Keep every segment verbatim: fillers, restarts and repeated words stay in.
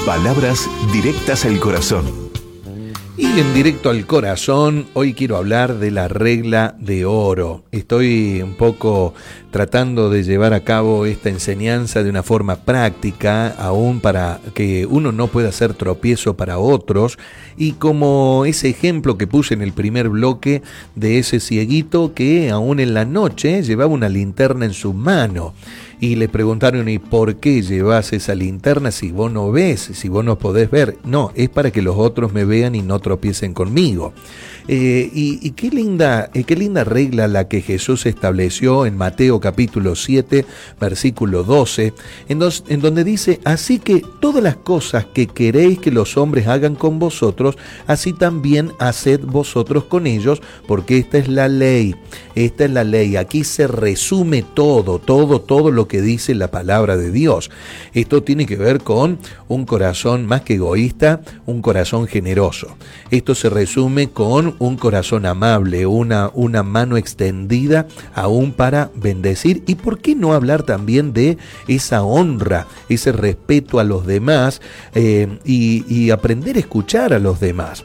Palabras directas al corazón. Y en Directo al Corazón, hoy quiero hablar de la regla de oro. Estoy un poco tratando de llevar a cabo esta enseñanza de una forma práctica, aún para que uno no pueda ser tropiezo para otros. Y como ese ejemplo que puse en el primer bloque de ese cieguito que aún en la noche llevaba una linterna en su mano. Y le preguntaron, ¿y por qué llevas esa linterna si vos no ves, si vos no podés ver? No, es para que los otros me vean y no tropiecen conmigo. Eh, y, y qué linda, eh, qué linda regla la que Jesús estableció en Mateo capítulo siete, versículo doce, en, dos, en donde dice, así que todas las cosas que queréis que los hombres hagan con vosotros, así también haced vosotros con ellos, porque esta es la ley, esta es la ley. Aquí se resume todo, todo, todo lo que dice la palabra de Dios. Esto tiene que ver con un corazón más que egoísta, un corazón generoso. Esto se resume con un corazón amable, una, una mano extendida aún para bendecir. ¿Y por qué no hablar también de esa honra, ese respeto a los demás eh, y, y aprender a escuchar a los demás?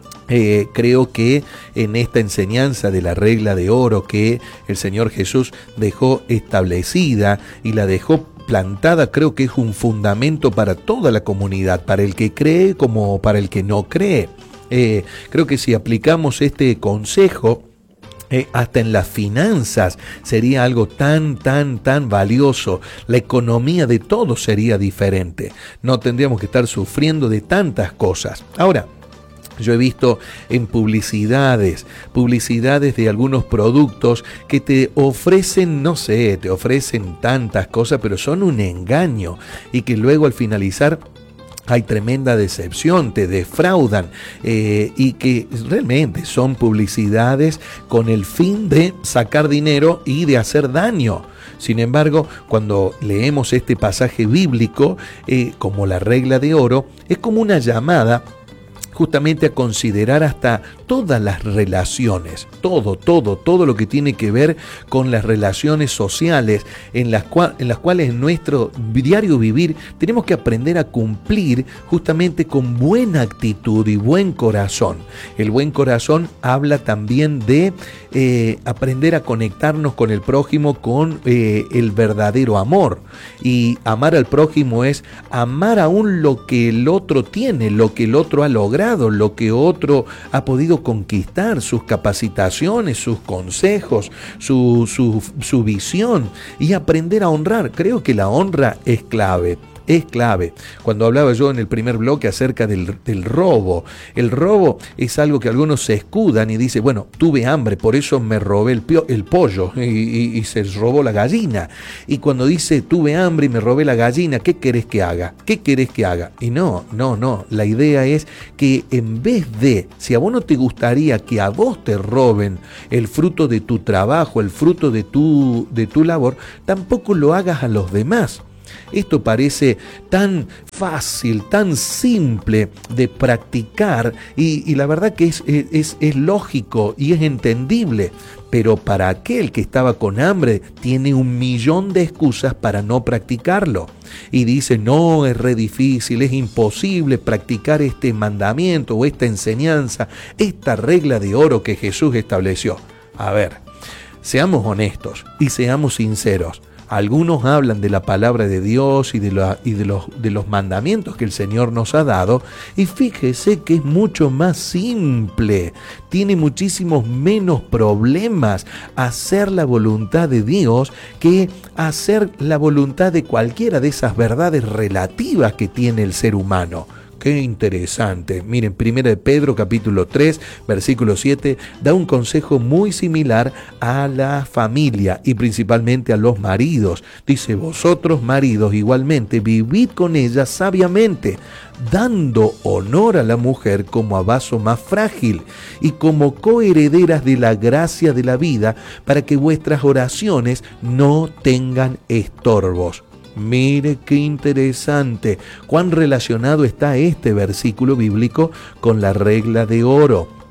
Eh, creo que en esta enseñanza de la regla de oro que el Señor Jesús dejó establecida y la dejó plantada, creo que es un fundamento para toda la comunidad, para el que cree como para el que no cree. Eh, creo que si aplicamos este consejo, Eh, hasta en las finanzas sería algo tan, tan, tan valioso. La economía de todos sería diferente. No tendríamos que estar sufriendo de tantas cosas. Ahora, yo he visto en publicidades, publicidades de algunos productos que te ofrecen, no sé, te ofrecen tantas cosas, pero son un engaño y que luego al finalizar hay tremenda decepción, te defraudan eh, y que realmente son publicidades con el fin de sacar dinero y de hacer daño. Sin embargo, cuando leemos este pasaje bíblico, eh, como la regla de oro, es como una llamada justamente a considerar hasta todas las relaciones, todo, todo, todo lo que tiene que ver con las relaciones sociales en las, cual, en las cuales en nuestro diario vivir tenemos que aprender a cumplir justamente con buena actitud y buen corazón. El buen corazón habla también de eh, aprender a conectarnos con el prójimo con eh, el verdadero amor. Y amar al prójimo es amar aún lo que el otro tiene, lo que el otro ha logrado, lo que otro ha podido conquistar, sus capacitaciones, sus consejos, su, su, su visión, y aprender a honrar. Creo que la honra es clave. Es clave. Cuando hablaba yo en el primer bloque acerca del, del robo, el robo es algo que algunos se escudan y dicen, bueno, tuve hambre, por eso me robé el, pio, el pollo y, y, y se robó la gallina. Y cuando dice, tuve hambre y me robé la gallina, ¿qué querés que haga? ¿Qué querés que haga? Y no, no, no. La idea es que en vez de, si a vos no te gustaría que a vos te roben el fruto de tu trabajo, el fruto de tu, de tu labor, tampoco lo hagas a los demás. Esto parece tan fácil, tan simple de practicar y, y la verdad que es, es, es lógico y es entendible, pero para aquel que estaba con hambre tiene un millón de excusas para no practicarlo y dice, no, es re difícil, es imposible practicar este mandamiento o esta enseñanza, esta regla de oro que Jesús estableció. A ver, seamos honestos y seamos sinceros. Algunos hablan de la palabra de Dios y, de, la, y de, los, de los mandamientos que el Señor nos ha dado, y fíjese que es mucho más simple, tiene muchísimos menos problemas hacer la voluntad de Dios que hacer la voluntad de cualquiera de esas verdades relativas que tiene el ser humano. Qué interesante. Miren, primera de Pedro capítulo tres, versículo siete, da un consejo muy similar a la familia y principalmente a los maridos. Dice, vosotros maridos igualmente vivid con ella sabiamente, dando honor a la mujer como a vaso más frágil y como coherederas de la gracia de la vida, para que vuestras oraciones no tengan estorbos. Mire qué interesante, cuán relacionado está este versículo bíblico con la regla de oro.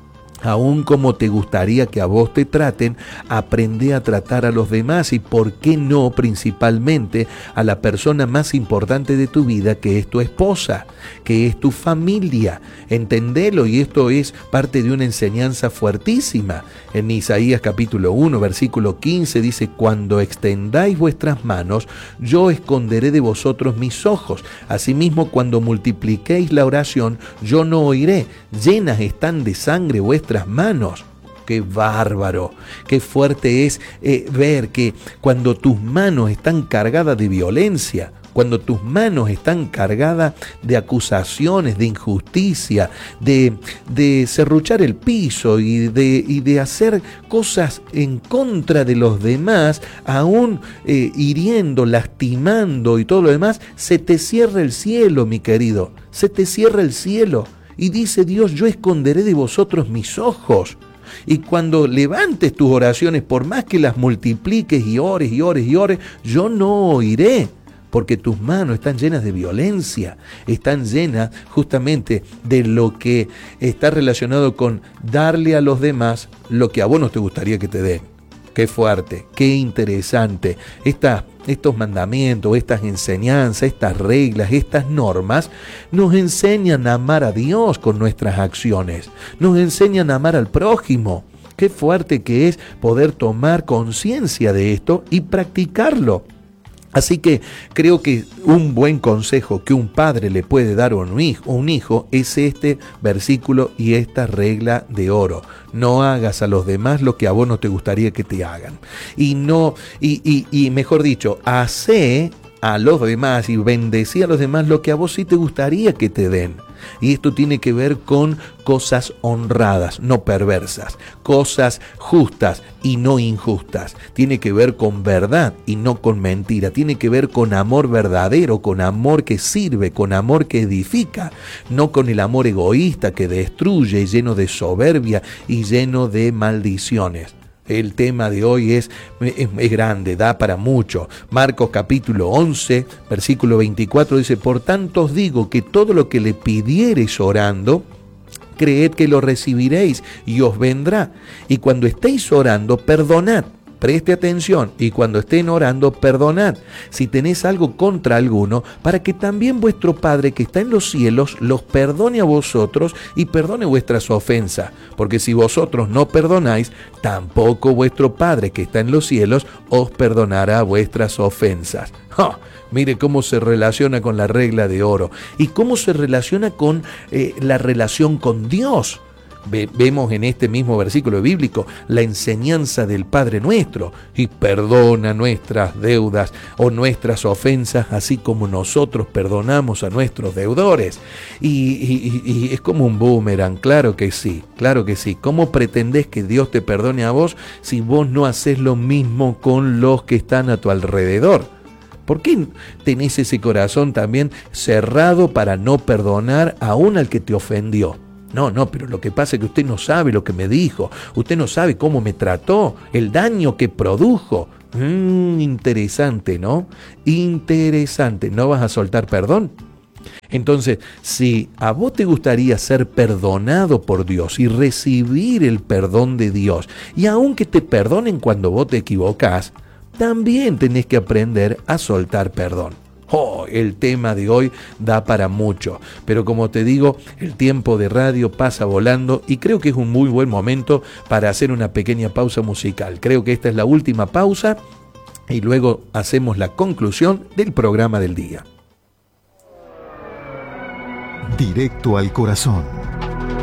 Aún como te gustaría que a vos te traten, aprende a tratar a los demás y, ¿por qué no, principalmente a la persona más importante de tu vida, que es tu esposa, que es tu familia? Entendelo, y esto es parte de una enseñanza fuertísima. En Isaías capítulo uno, versículo quince dice: cuando extendáis vuestras manos, yo esconderé de vosotros mis ojos. Asimismo, cuando multipliquéis la oración, yo no oiré. Llenas están de sangre vuestras manos. Qué bárbaro, qué fuerte es eh, ver que cuando tus manos están cargadas de violencia, cuando tus manos están cargadas de acusaciones, de injusticia, de, de serruchar el piso y de, y de hacer cosas en contra de los demás, aún eh, hiriendo, lastimando y todo lo demás, se te cierra el cielo, mi querido, se te cierra el cielo. Y dice Dios: yo esconderé de vosotros mis ojos. Y cuando levantes tus oraciones, por más que las multipliques y ores y ores y ores, yo no oiré, porque tus manos están llenas de violencia, están llenas justamente de lo que está relacionado con darle a los demás lo que a vos no te gustaría que te den. Qué fuerte, qué interesante. Esta, estos mandamientos, estas enseñanzas, estas reglas, estas normas nos enseñan a amar a Dios con nuestras acciones. Nos enseñan a amar al prójimo. Qué fuerte que es poder tomar conciencia de esto y practicarlo. Así que creo que un buen consejo que un padre le puede dar a un hijo, un hijo es este versículo y esta regla de oro. No hagas a los demás lo que a vos no te gustaría que te hagan. Y no, y, y, y mejor dicho, hacé a los demás y bendecí a los demás lo que a vos sí te gustaría que te den. Y esto tiene que ver con cosas honradas, no perversas, cosas justas y no injustas. Tiene que ver con verdad y no con mentira. Tiene que ver con amor verdadero, con amor que sirve, con amor que edifica, no con el amor egoísta que destruye, lleno de soberbia y lleno de maldiciones. El tema de hoy es, es, es grande, da para mucho. Marcos capítulo once, versículo veinticuatro dice: por tanto os digo que todo lo que le pidiereis orando, creed que lo recibiréis y os vendrá. Y cuando estéis orando, perdonad. Preste atención, y cuando estén orando, perdonad si tenéis algo contra alguno, para que también vuestro Padre que está en los cielos los perdone a vosotros y perdone vuestras ofensas. Porque si vosotros no perdonáis, tampoco vuestro Padre que está en los cielos os perdonará vuestras ofensas. ¡Oh! Mire cómo se relaciona con la regla de oro y cómo se relaciona con eh, la relación con Dios. Vemos en este mismo versículo bíblico la enseñanza del Padre Nuestro: y perdona nuestras deudas o nuestras ofensas, así como nosotros perdonamos a nuestros deudores. Y, y, y es como un boomerang, claro que sí, claro que sí. ¿Cómo pretendés que Dios te perdone a vos si vos no haces lo mismo con los que están a tu alrededor? ¿Por qué tenés ese corazón también cerrado para no perdonar aún al que te ofendió? No, no, pero lo que pasa es que usted no sabe lo que me dijo, usted no sabe cómo me trató, el daño que produjo. Mm, interesante, ¿no? Interesante. ¿No vas a soltar perdón? Entonces, si a vos te gustaría ser perdonado por Dios y recibir el perdón de Dios, y aunque te perdonen cuando vos te equivocás, también tenés que aprender a soltar perdón. Oh, el tema de hoy da para mucho, pero como te digo, el tiempo de radio pasa volando y creo que es un muy buen momento para hacer una pequeña pausa musical. Creo que esta es la última pausa y luego hacemos la conclusión del programa del día. Directo al corazón.